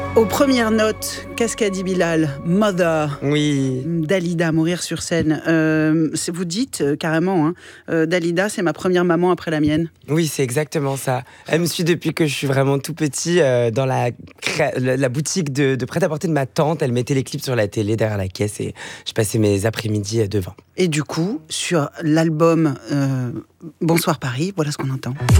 Aux premières notes, qu'est-ce qu'a dit Bilal ? Mother. Oui. Dalida, mourir sur scène. Vous dites carrément, Dalida, c'est ma première maman après la mienne. Oui, c'est exactement ça. Elle me suit depuis que je suis vraiment tout petit dans la boutique de prêt-à-porter de ma tante. Elle mettait les clips sur la télé derrière la caisse et je passais mes après-midi devant. Et du coup, sur l'album Bonsoir Paris, voilà ce qu'on entend.